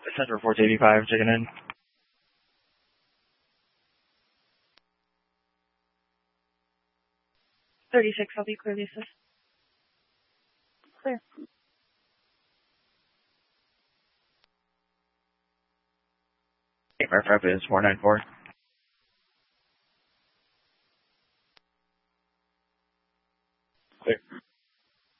Center 485, checking in. 36, I'll be clear, Lisa. Clear. Aircraft is 494.